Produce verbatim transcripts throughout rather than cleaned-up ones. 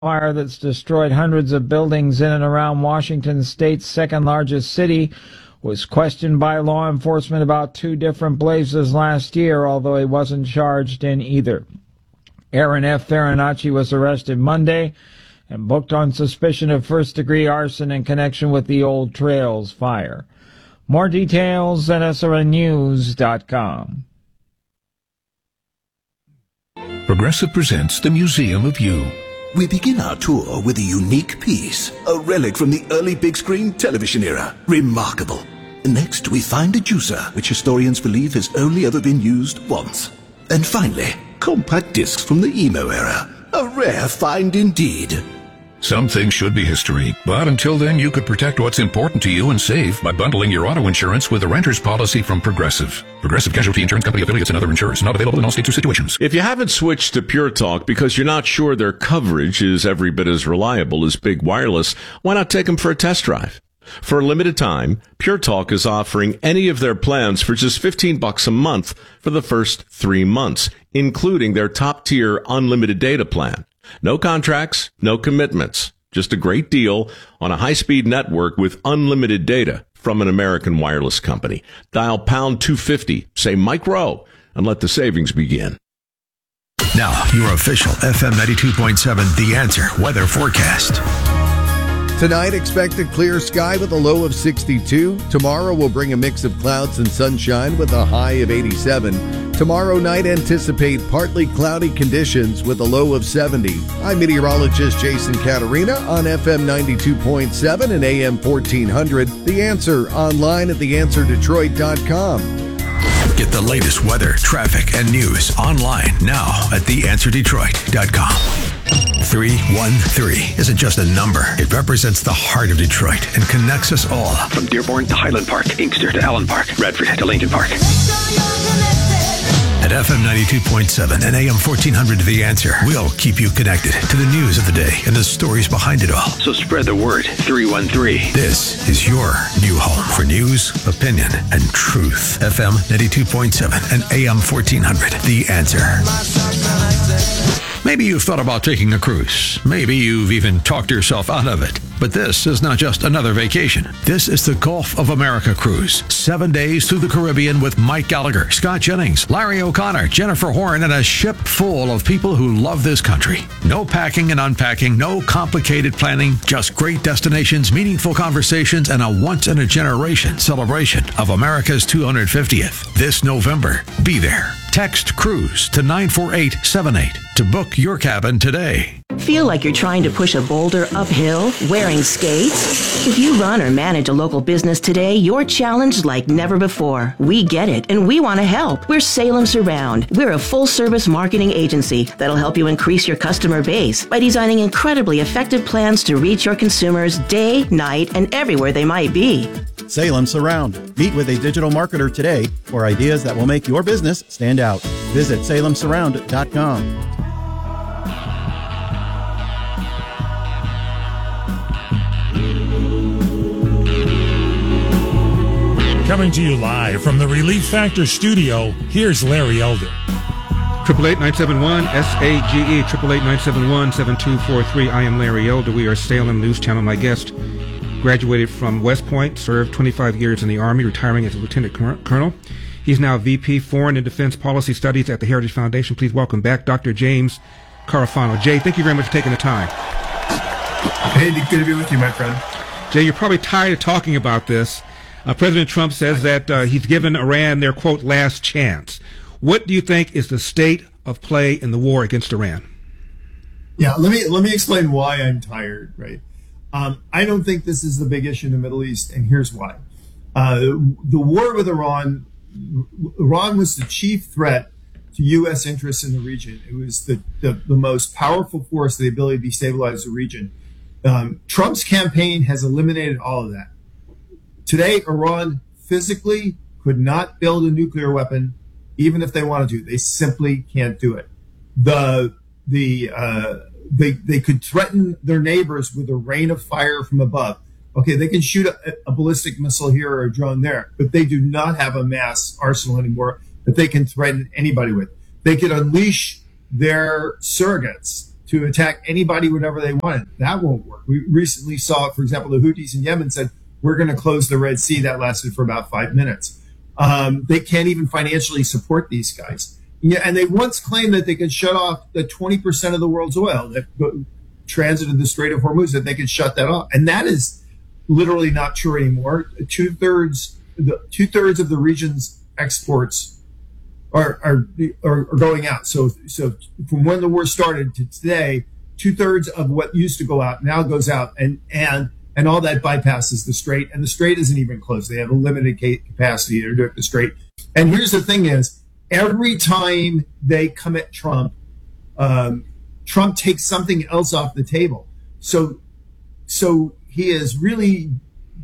fire that's destroyed hundreds of buildings in and around Washington state's second largest city was questioned by law enforcement about two different blazes last year, although he wasn't charged in either. Aaron F. Farinacci was arrested Monday and booked on suspicion of first-degree arson in connection with the Old Trails fire. More details at S R N news dot com. Progressive presents the Museum of You. We begin our tour with a unique piece, a relic from the early big-screen television era. Remarkable. Next, we find a juicer, which historians believe has only ever been used once. And finally, compact discs from the emo era. A rare find indeed. Some things should be history, but until then you could protect what's important to you and save by bundling your auto insurance with a renter's policy from Progressive. Progressive Casualty Insurance Company affiliates and other insurers. Not available in all states or situations. If you haven't switched to Pure Talk because you're not sure their coverage is every bit as reliable as Big Wireless, why not take them for a test drive? For a limited time, Pure Talk is offering any of their plans for just fifteen bucks a month for the first three months, including their top-tier unlimited data plan. No contracts, no commitments. Just a great deal on a high-speed network with unlimited data from an American wireless company. Dial pound two fifty, say Mike Rowe, and let the savings begin. Now, your official F M ninety-two point seven The Answer weather forecast. Tonight, expect a clear sky with a low of sixty-two. Tomorrow will bring a mix of clouds and sunshine with a high of eighty-seven. Tomorrow night, anticipate partly cloudy conditions with a low of seventy. I'm meteorologist Jason Caterina on F M ninety-two point seven and A M fourteen hundred. The Answer online at the answer detroit dot com. Get the latest weather, traffic, and news online now at the answer detroit dot com. three one three isn't just a number. It represents the heart of Detroit and connects us all. From Dearborn to Highland Park, Inkster to Allen Park, Radford to Lincoln Park. At F M ninety-two point seven and A M fourteen hundred The Answer, we'll keep you connected to the news of the day and the stories behind it all. So spread the word, three one three. This is your new home for news, opinion, and truth. F M ninety-two point seven and A M fourteen hundred The Answer. Maybe you've thought about taking a cruise. Maybe you've even talked yourself out of it. But this is not just another vacation. This is the Gulf of America cruise. Seven days through the Caribbean with Mike Gallagher, Scott Jennings, Larry O'Connor, Jennifer Horn, and a ship full of people who love this country. No packing and unpacking, no complicated planning, just great destinations, meaningful conversations, and a once-in-a-generation celebration of America's two hundred fiftieth. This November, be there. Text CRUISE to nine four eight seven eight to book your cabin today. Feel like you're trying to push a boulder uphill wearing skates? If you run or manage a local business today, you're challenged like never before. We get it, and we want to help. We're Salem Surround. We're a full-service marketing agency that'll help you increase your customer base by designing incredibly effective plans to reach your consumers day, night, and everywhere they might be. Salem Surround. Meet with a digital marketer today for ideas that will make your business stand out. Visit salem surround dot com. Coming to you live from the Relief Factor studio, here's Larry Elder. Triple eight nine seven one S A G E triple eight nine seven one seven two four three. I am Larry Elder. We are Salem News Channel. My guest graduated from West Point, served twenty-five years in the Army, retiring as a lieutenant colonel. He's now V P Foreign and Defense Policy Studies at the Heritage Foundation. Please welcome back Doctor James Carafano. Jay, thank you very much for taking the time. Hey, good to be with you, my friend. Jay, you're probably tired of talking about this. Uh, President Trump says that uh, he's given Iran their, quote, last chance. What do you think is the state of play in the war against Iran? Yeah, let me let me explain why I'm tired, right? Um, I don't think this is the big issue in the Middle East, and here's why. Uh, the war with Iran, Iran was the chief threat to U S interests in the region. It was the, the, the most powerful force, the ability to destabilize the region. Um, Trump's campaign has eliminated all of that. Today, Iran physically could not build a nuclear weapon, even if they wanted to. They simply can't do it. The the uh, they they could threaten their neighbors with a rain of fire from above. Okay, they can shoot a, a ballistic missile here or a drone there, but they do not have a mass arsenal anymore that they can threaten anybody with. They could unleash their surrogates to attack anybody whenever they wanted. That won't work. We recently saw, for example, the Houthis in Yemen said, we're going to close the Red Sea. That lasted for about five minutes. Um, they can't even financially support these guys. Yeah, and they once claimed that they could shut off the twenty percent of the world's oil that go, transited the Strait of Hormuz, that they could shut that off. And that is literally not true anymore. Two thirds, the two thirds of the region's exports are, are, are, are going out. So, so from when the war started to today, two thirds of what used to go out now goes out, and, and, and all that bypasses the Strait, and the Strait isn't even closed. They have a limited capacity to do the Strait. And here's the thing is, every time they come at Trump, um, Trump takes something else off the table. So, so he is really,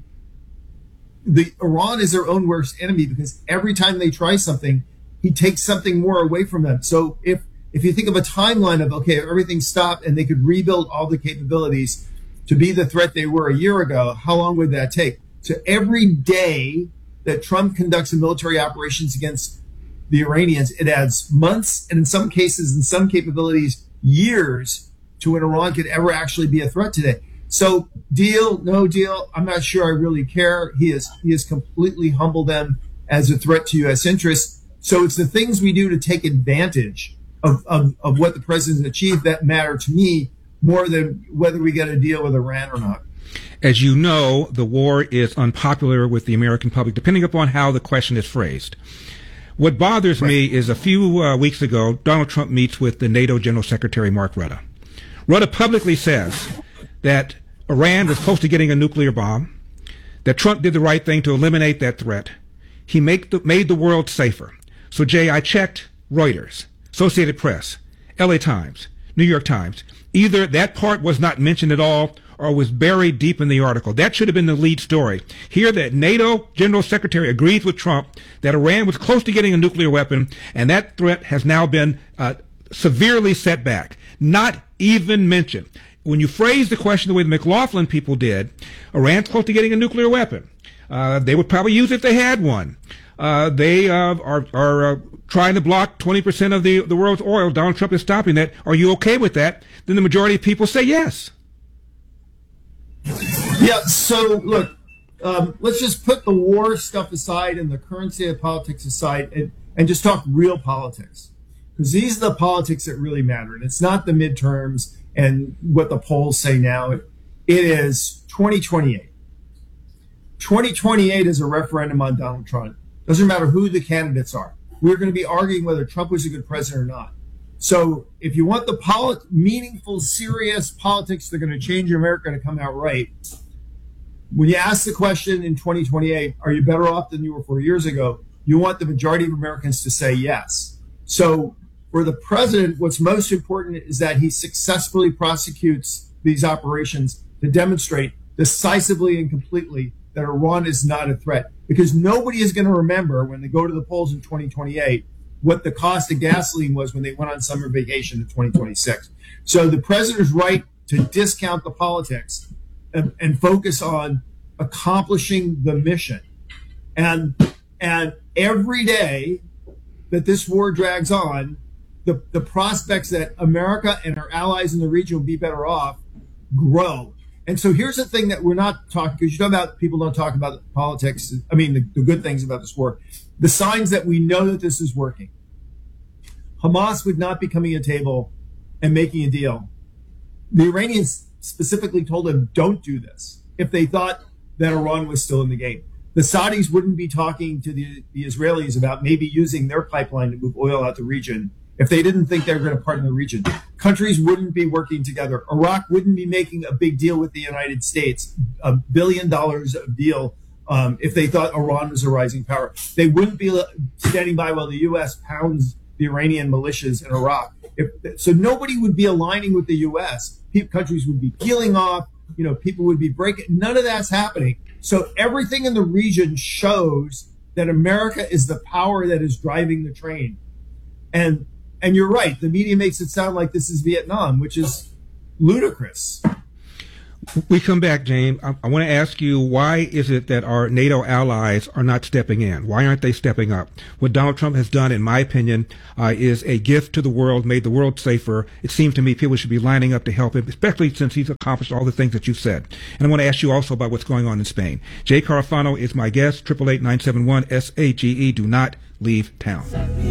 the Iran is their own worst enemy, because every time they try something, he takes something more away from them. So if, if you think of a timeline of, okay, if everything stopped and they could rebuild all the capabilities to be the threat they were a year ago, how long would that take? So every day that Trump conducts military operations against the Iranians, it adds months, and in some cases, in some capabilities, years to when Iran could ever actually be a threat today. So deal, no deal, I'm not sure I really care. He has, he has completely humbled them as a threat to U S interests. So it's the things we do to take advantage of, of, of what the president achieved that matter to me more than whether we get a deal with Iran or not. As you know, the war is unpopular with the American public, depending upon how the question is phrased. What bothers right. me is a few uh, weeks ago, Donald Trump meets with the NATO General Secretary, Mark Rutte. Rutte publicly says that Iran was close to getting a nuclear bomb, that Trump did the right thing to eliminate that threat. He make the, made the world safer. So, Jay, I checked Reuters, Associated Press, L A Times, New York Times. Either that part was not mentioned at all or was buried deep in the article. That should have been the lead story. Here, that NATO General Secretary agrees with Trump that Iran was close to getting a nuclear weapon, and that threat has now been uh, severely set back. Not even mentioned. When you phrase the question the way the McLaughlin people did, Iran's close to getting a nuclear weapon. Uh, they would probably use it if they had one. Uh, they uh, are, are uh, trying to block twenty percent of the, the world's oil. Donald Trump is stopping that. Are you okay with that? Then the majority of people say yes. Yeah, so look, um, let's just put the war stuff aside and the currency of politics aside and, and just talk real politics. Because these are the politics that really matter. And it's not the midterms and what the polls say now. It, it is twenty twenty-eight. twenty twenty-eight is a referendum on Donald Trump. Doesn't matter who the candidates are. We're going to be arguing whether Trump was a good president or not. So if you want the polit- meaningful, serious politics that are going to change America to come out right, when you ask the question in twenty twenty-eight, are you better off than you were four years ago? You want the majority of Americans to say yes. So for the president, what's most important is that he successfully prosecutes these operations to demonstrate decisively and completely that Iran is not a threat. Because nobody is going to remember when they go to the polls in twenty twenty-eight what the cost of gasoline was when they went on summer vacation in twenty twenty-six. So the president is right to discount the politics and, and focus on accomplishing the mission. And, and every day that this war drags on, the, the prospects that America and our allies in the region will be better off grow. And so here's the thing that we're not talking, because you know about people don't talk about politics. I mean, the, the good things about this war, the signs that we know that this is working. Hamas would not be coming to a table and making a deal. The Iranians specifically told them, don't do this, if they thought that Iran was still in the game. The Saudis wouldn't be talking to the, the Israelis about maybe using their pipeline to move oil out the region if they didn't think they were going to partner the region. Countries wouldn't be working together. Iraq wouldn't be making a big deal with the United States, a billion dollars of deal, um, if they thought Iran was a rising power. They wouldn't be standing by while the U S pounds the Iranian militias in Iraq. If, so nobody would be aligning with the U S. People, countries would be peeling off. You know, people would be breaking. None of that's happening. So everything in the region shows that America is the power that is driving the train. And And you're right. The media makes it sound like this is Vietnam, which is ludicrous. We come back, James. I, I want to ask you, why is it that our NATO allies are not stepping in? Why aren't they stepping up? What Donald Trump has done, in my opinion, uh, is a gift to the world, made the world safer. It seems to me people should be lining up to help him, especially since he's accomplished all the things that you said. And I want to ask you also about what's going on in Spain. Jay Carafano is my guest, eight eight eight, nine seven one, S A G E. Do not leave town.